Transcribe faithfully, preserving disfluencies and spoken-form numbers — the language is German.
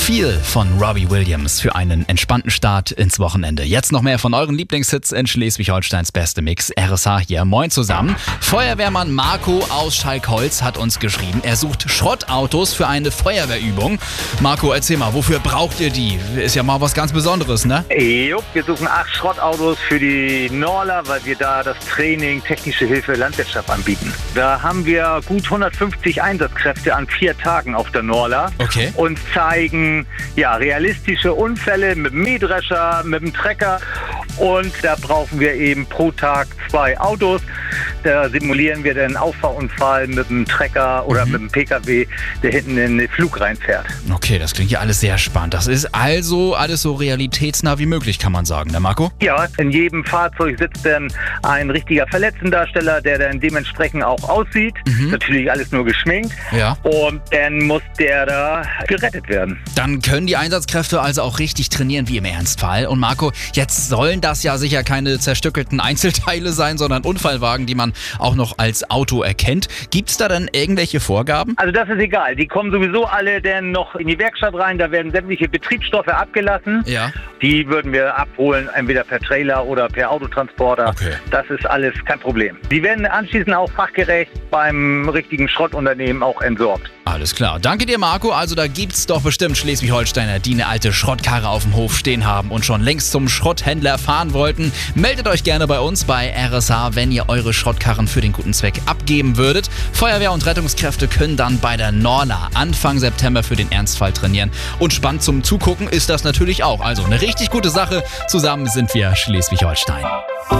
Viel von Robbie Williams für einen entspannten Start ins Wochenende. Jetzt noch mehr von euren Lieblingshits in Schleswig-Holsteins beste Mix. R S H hier. Moin zusammen. Feuerwehrmann Marco aus Schalkholz hat uns geschrieben, er sucht Schrottautos für eine Feuerwehrübung. Marco, erzähl mal, wofür braucht ihr die? Ist ja mal was ganz Besonderes, ne? Jo, wir suchen acht Schrottautos für die Norla, weil wir da das Training Technische Hilfe Landwirtschaft anbieten. Da haben wir gut hundertfünfzig Einsatzkräfte an vier Tagen auf der Norla. Okay. Und zeigen ja, realistische Unfälle mit dem Mähdrescher, mit dem Trecker. Und da brauchen wir eben pro Tag zwei Autos. Da simulieren wir den Auffahrunfall mit dem Trecker oder mhm. mit dem P K W, der hinten in den Flug reinfährt. Okay, das klingt ja alles sehr spannend. Das ist also alles so realitätsnah wie möglich, kann man sagen, ne Marco? Ja, in jedem Fahrzeug sitzt dann ein richtiger Verletztendarsteller, der dann dementsprechend auch aussieht. Mhm. Natürlich alles nur geschminkt. Ja. Und dann muss der da gerettet werden. Dann können die Einsatzkräfte also auch richtig trainieren wie im Ernstfall. Und Marco, jetzt sollen das ja sicher keine zerstückelten Einzelteile sein, sondern Unfallwagen, die man auch noch als Auto erkennt. Gibt's da dann irgendwelche Vorgaben? Also das ist egal. Die kommen sowieso alle dann noch in die Werkstatt rein. Da werden sämtliche Betriebsstoffe abgelassen. Ja. Die würden wir abholen, entweder per Trailer oder per Autotransporter. Okay. Das ist alles kein Problem. Die werden anschließend auch fachgerecht beim richtigen Schrottunternehmen auch entsorgt. Alles klar. Danke dir, Marco. Also da gibt's doch bestimmt Schleswig-Holsteiner, die eine alte Schrottkarre auf dem Hof stehen haben und schon längst zum Schrotthändler fahren wollten. Meldet euch gerne bei uns bei R S H, wenn ihr eure Schrottkarren für den guten Zweck abgeben würdet. Feuerwehr und Rettungskräfte können dann bei der Norla Anfang September für den Ernstfall trainieren. Und spannend zum Zugucken ist das natürlich auch. Also eine richtig gute Sache. Zusammen sind wir Schleswig-Holstein.